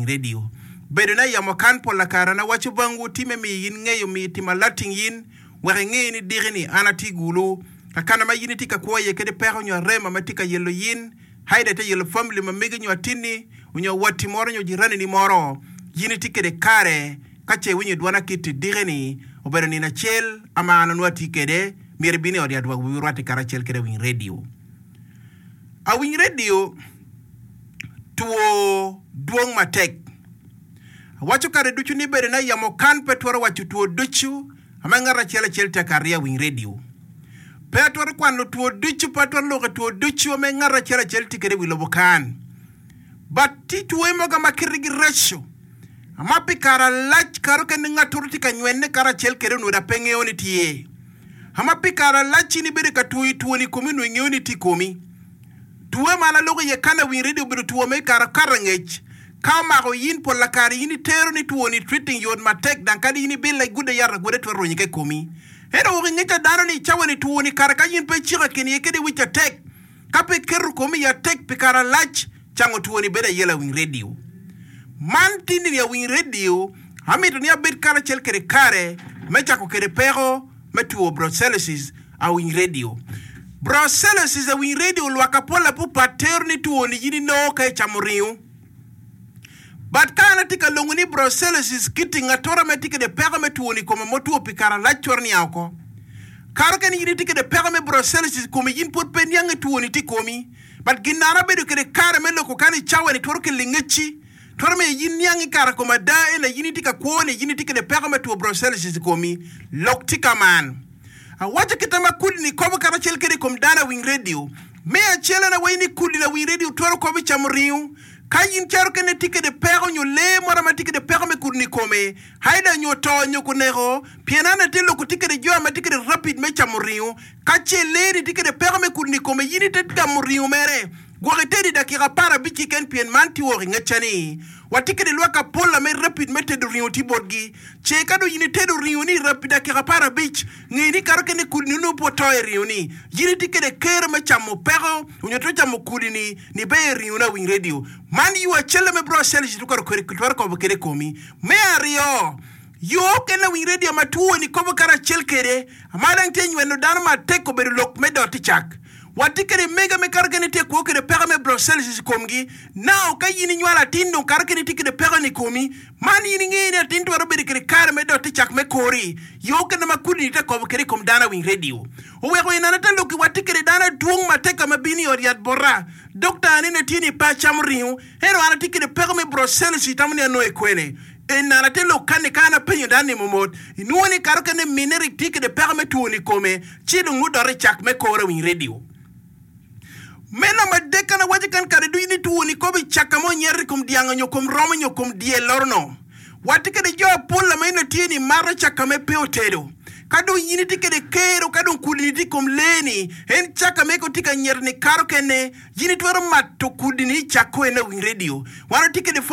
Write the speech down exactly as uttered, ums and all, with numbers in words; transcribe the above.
radio bedo na yamo kan pola kara na wacho bangu time mi yin ngeyo mi tima latin yin ware ngeyo ni digini anati gulu kakana ma yin tika kwa ye kede pero nyo rema matika yelo yin haida te yelo family ma mege nyo atini unyo wati moro nyo jirani ni moro yin tika de kare kache winyo duwana kiti digini obero ni na chel ama ananua tikede mire bini odi adwa wirwati kara chel kede win radio a win radio tuo duong matek wacho kare duchu ni bere na yamo kan petwaro wacho tuo duchu ama ngara chela chelte karia win radio petwaro kwano tuo duchu petwaro loka tuo duchu ama ngara chela chelte kere wilobo kan bati tuo imo kama kirigi resho ama pikara lach karo kene ngaturuti kanywene kara chel kere nuda penge oni tiye ama pikara lachi ni bere katuo tuo ni kumi nuinge oni ti kumi tuwe mana logo ye kana win radio bere tuo me kara karangech kama ko yin pola kari yin tero ni tuo ni treating yon matek dan kadi yin bil like gude yar gude to ronyi ke komi hero wo ngeta dano ni chawe ni tuo ni kara ka yin pe chira kene ye kede wicha tek kape keru komi ya tek pikara lach chango tuo ni bere yela win radio man tini ya win radio hamito ni abit kara chel kere kare mecha ko kere pero metuo Brucellosis a win radio Brucellosis a win radio lwaka pola pu paterni tuo ni yini no ka chamuriu but kana tika longuni Brucellosis kiti ngatora metika de pero metuo ni koma motuo pikara lachor ni ako karo kani yini tika de pero me Brucellosis koma yin put penyang tuo ni tikomi but ginara bedo kere kare me loko kani chawe ni toro ke lingechi Torme yin yang kara koma da ena yini tika kuone yini tika de perme tu Brucellosis komi lok tika man. A wacha kitama kudi ni kobo kara chel kere kom dana wing radio. Me a chela na waini kudi na wing radio toro kobi chamuriu. Kayin charo kene tika de perme nyo le mora ma tika de perme kudi ni kome. Haida nyo to nyo kunero. Pienana tilo kutika de joa ma tika de rapid me chamuriu. Kache le ni tika de perme kudi ni kome yini tika muriu mere. Gwaretedi da kira para bichi ken pien manti wori ngachani. Watike de luaka pola me rapid mete do rioti bodgi. Cheka do yini tedo rioni rapid da kira para bich. Ngini karoke ne kulinu po toy rioni. Yini tike de kere me chamo pero. Unyoto chamo kulini ni baye riona wing radio. Mani yu achele me Brucellosis tukaro kere kulwara kwa kere komi. Me ario. Yo kena wing radio matuo ni kobo kara chel kere. Amadang tenyu eno dano ma teko beru lok me do tichak. Watikere mega me karkene te ko kere perme Brucellosis komgi now ka yini nyala tindo karkene tikere perme komi mani yini ngene tindo robe kere kare me dot chak me kori yo kana makudi te ko kere kom dana wing radio o we ko ina ta loki watikere dana tuong mateka mabini oriat borra doctor anene tini pa chamriu hero ana tikere perme Brucellosis tamne no ekwene ena na telo kane kana penyo dani momot inuoni karkene minerik tikere perme tuoni kome chido ngudore chak me kore wing radio Mena madeka na wajikan kare du ini tuo ni kobi chakamo nyeri kum dianga nyokum roma nyokum die lorno. Watike de jo pola maina tieni mara chakame peo tedo. Kado yini tike de kero kado kudini tikum leni. Hen chakame ko tika nyeri ni karo kene. Yini tuwaro mato kudini chako ena wing radio. Wana tike de